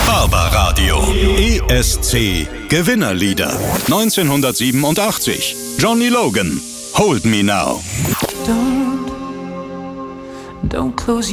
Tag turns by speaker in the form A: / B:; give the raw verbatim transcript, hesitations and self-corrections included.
A: Barbaradio. E S C Gewinnerlieder. neunzehnhundertsiebenundachtzig. Johnny Logan. Hold Me Now.
B: Don't, don't close